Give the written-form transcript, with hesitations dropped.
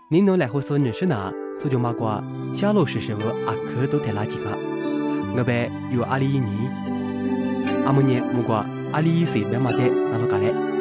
您能来回说认识呢？所就马过小罗是不阿克都太垃圾个。我呗有阿里一年，阿么年木过阿里一岁别马的那都干嘞。